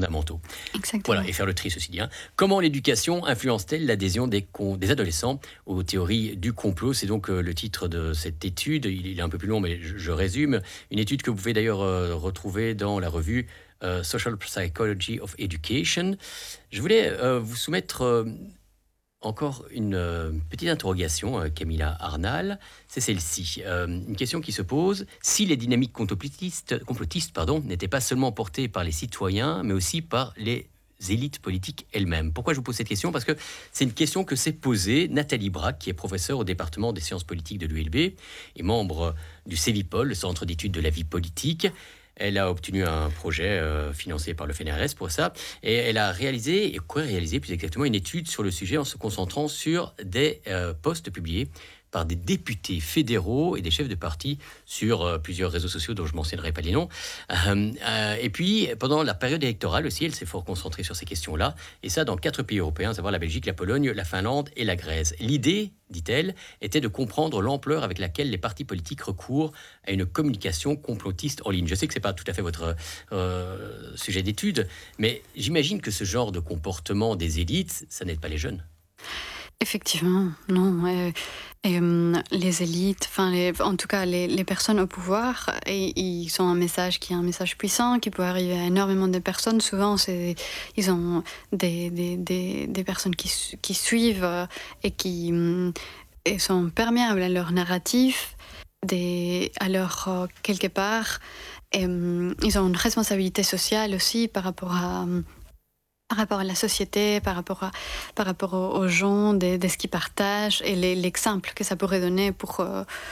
fondamentaux. Exactement. Voilà, et faire le tri, ceci dit. Comment l'éducation influence-t-elle l'adhésion des adolescents aux théories du complot? C'est donc le titre de cette étude. Il est un peu plus long, mais je résume. Une étude que vous pouvez d'ailleurs retrouver dans la revue Social Psychology of Education. Je voulais vous soumettre encore une petite interrogation, Camilla Arnal. C'est celle-ci. Une question qui se pose. Si les dynamiques complotistes n'étaient pas seulement portées par les citoyens, mais aussi par les élites politiques elles-mêmes. Pourquoi je vous pose cette question? Parce que c'est une question que s'est posée Nathalie Braque, qui est professeure au département des sciences politiques de l'ULB et membre du CEVIPOL, le Centre d'études de la vie politique. Elle a obtenu un projet financé par le FNRS pour ça, et elle a réalisé plus exactement, une étude sur le sujet en se concentrant sur des posts publiés par des députés fédéraux et des chefs de parti sur plusieurs réseaux sociaux dont je ne mentionnerai pas les noms. Et puis, pendant la période électorale aussi, elle s'est fort concentrée sur ces questions-là, et ça dans 4 pays européens, à savoir la Belgique, la Pologne, la Finlande et la Grèce. L'idée, dit-elle, était de comprendre l'ampleur avec laquelle les partis politiques recourent à une communication complotiste en ligne. Je sais que ce n'est pas tout à fait votre sujet d'étude, mais j'imagine que ce genre de comportement des élites, ça n'aide pas les jeunes. Effectivement, non. Les élites, en tout cas les personnes au pouvoir, ils ont un message qui est un message puissant, qui peut arriver à énormément de personnes. Souvent, ils ont des personnes qui suivent et qui sont perméables à leur narratif, quelque part. Ils ont une responsabilité sociale aussi par rapport à la société, par rapport aux gens, de ce qu'ils partagent et l'exemple que ça pourrait donner pour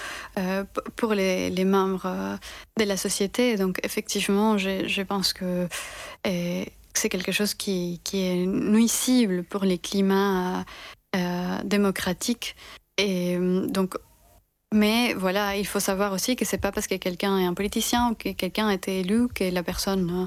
les membres de la société. Donc effectivement, je pense que c'est quelque chose qui est nuisible pour les climats démocratiques. Et donc, mais voilà, il faut savoir aussi que c'est pas parce que quelqu'un est un politicien ou que quelqu'un a été élu que la personne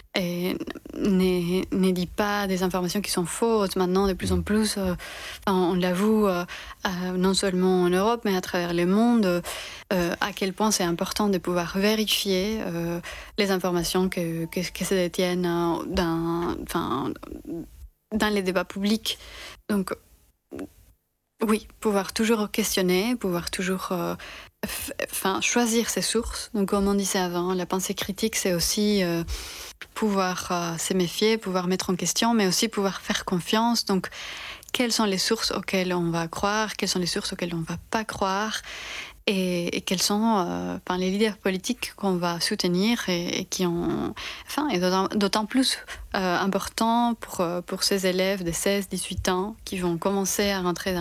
ne dit pas des informations qui sont fausses. Maintenant, de plus en plus, on l'avoue, non seulement en Europe, mais à travers le monde, à quel point c'est important de pouvoir vérifier les informations que se détiennent dans les débats publics. Donc, oui, pouvoir toujours questionner, pouvoir toujours choisir ses sources. Donc, comme on disait avant, la pensée critique, c'est aussi pouvoir se méfier, pouvoir mettre en question, mais aussi pouvoir faire confiance. Donc, quelles sont les sources auxquelles on va croire, quelles sont les sources auxquelles on ne va pas croire, et quels sont les leaders politiques qu'on va soutenir et qui ont... est d'autant plus important pour ces élèves de 16-18 ans qui vont commencer à rentrer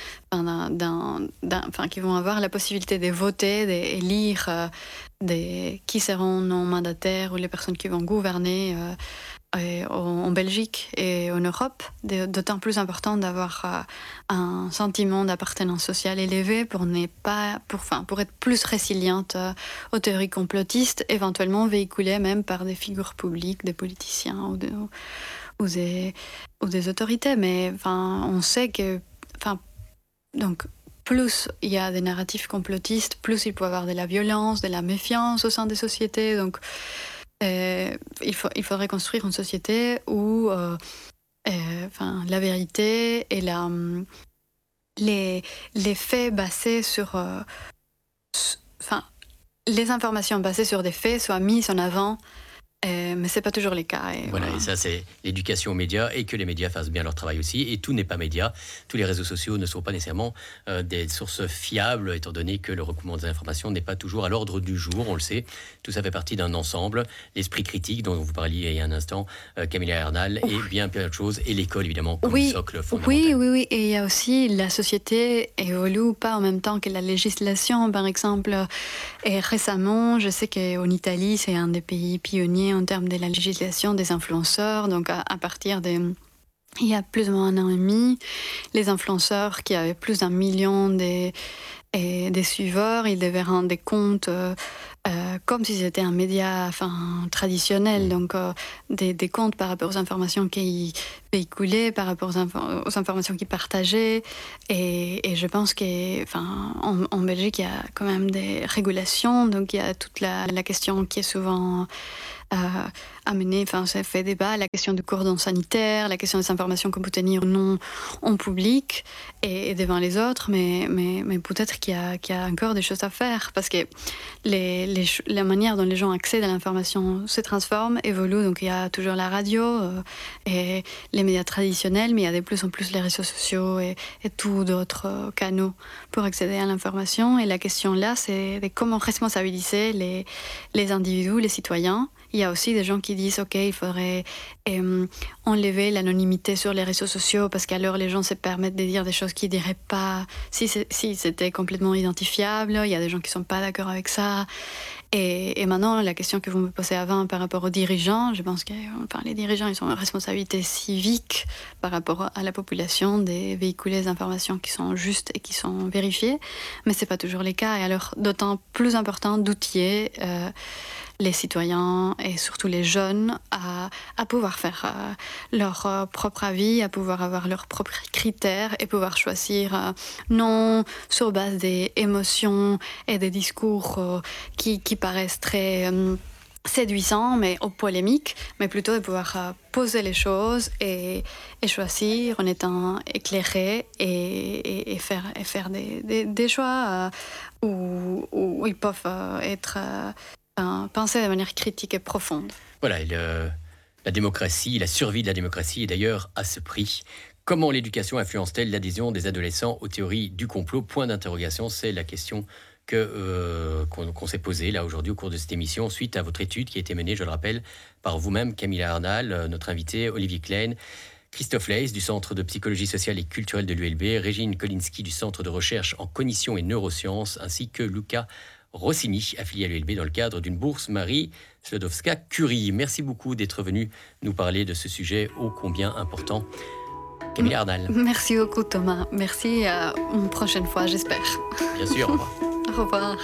qui vont avoir la possibilité de voter, de lire qui seront nos mandataires ou les personnes qui vont gouverner en Belgique et en Europe. D'autant plus important d'avoir un sentiment d'appartenance sociale élevé pour être plus résiliente aux théories complotistes, éventuellement véhiculées même par des figures publiques, des politiciens ou des autorités. Mais on sait que donc plus il y a des narratifs complotistes, plus il peut y avoir de la violence, de la méfiance au sein des sociétés. Donc il faudrait construire une société où la vérité et les faits basés sur... les informations basées sur des faits soient mises en avant. Mais ce n'est pas toujours le cas. Voilà, et ça, c'est l'éducation aux médias, et que les médias fassent bien leur travail aussi. Et tout n'est pas média. Tous les réseaux sociaux ne sont pas nécessairement des sources fiables, étant donné que le recouvrement des informations n'est pas toujours à l'ordre du jour, on le sait. Tout ça fait partie d'un ensemble. L'esprit critique, dont vous parliez il y a un instant, Camilla Arnal, et bien plein de choses. Et l'école, évidemment, comme socle fondamental. Oui. Et il y a aussi la société évolue pas en même temps que la législation. Par exemple, et récemment, je sais qu'en Italie, c'est un des pays pionniers en termes de la législation des influenceurs. Donc à partir il y a plus ou moins 1 an et demi, les influenceurs qui avaient plus d'1 million et des suiveurs, ils devaient rendre des comptes comme si c'était un média traditionnel, donc des comptes par rapport aux informations qu'ils véhiculaient, par rapport aux informations qu'ils partageaient. Et je pense qu'en Belgique, il y a quand même des régulations, donc il y a toute la question qui est souvent amenée, ça fait débat, la question du cordon sanitaire, la question des informations qu'on peut tenir ou non en public et devant les autres, mais peut-être qu'il y a encore des choses à faire, parce que la manière dont les gens accèdent à l'information se transforme, évolue. Donc il y a toujours la radio et les médias traditionnels, mais il y a de plus en plus les réseaux sociaux et tous d'autres canaux pour accéder à l'information. Et la question là, c'est de comment responsabiliser les individus, les citoyens. Il y a aussi des gens qui disent ok, il faudrait enlever l'anonymité sur les réseaux sociaux, parce qu'alors les gens se permettent de dire des choses qu'ils ne diraient pas si c'était complètement identifiable. Il y a des gens qui ne sont pas d'accord avec ça. Et maintenant, la question que vous me posez avant par rapport aux dirigeants, je pense que les dirigeants, ils ont une responsabilité civique par rapport à la population de véhiculer des informations qui sont justes et qui sont vérifiées, mais ce n'est pas toujours le cas. Et alors, d'autant plus important d'outiller les citoyens et surtout les jeunes à pouvoir faire leur propre avis, à pouvoir avoir leurs propres critères et pouvoir choisir non sur base des émotions et des discours qui paraissent très séduisants mais aux polémiques, mais plutôt de pouvoir poser les choses et choisir en étant éclairé et faire des choix où ils peuvent être penser de manière critique et profonde. Voilà, la démocratie, la survie de la démocratie est d'ailleurs à ce prix. Comment l'éducation influence-t-elle l'adhésion des adolescents aux théories du complot ? Point d'interrogation, c'est la question qu'on s'est posée là aujourd'hui au cours de cette émission, suite à votre étude qui a été menée, je le rappelle, par vous-même, Camilla Arnal, notre invité, Olivier Klein, Christophe Leys du Centre de psychologie sociale et culturelle de l'ULB, Régine Kolinski du Centre de recherche en cognition et neurosciences, ainsi que Luca Rossini, affilié à l'ULB dans le cadre d'une bourse Marie Sklodowska-Curie. Merci beaucoup d'être venu nous parler de ce sujet ô combien important. Camilla Arnal. Merci beaucoup Thomas. Merci, à une prochaine fois j'espère. Bien sûr, au revoir. Au revoir.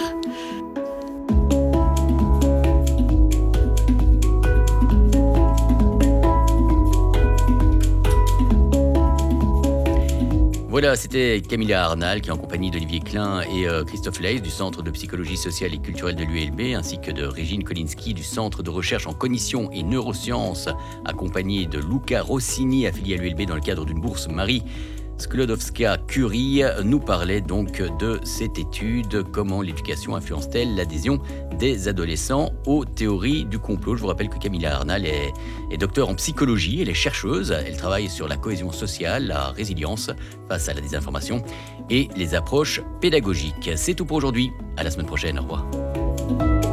Voilà, c'était Camilla Arnal qui est en compagnie d'Olivier Klein et Christophe Leys du Centre de psychologie sociale et culturelle de l'ULB, ainsi que de Régine Kolinski du Centre de recherche en cognition et neurosciences, accompagnée de Luca Rossini, affilié à l'ULB dans le cadre d'une bourse Marie Sklodowska-Curie, nous parlait donc de cette étude, comment l'éducation influence-t-elle l'adhésion des adolescents aux théories du complot. Je vous rappelle que Camilla Arnal est docteure en psychologie, elle est chercheuse, elle travaille sur la cohésion sociale, la résilience face à la désinformation et les approches pédagogiques. C'est tout pour aujourd'hui, à la semaine prochaine, au revoir.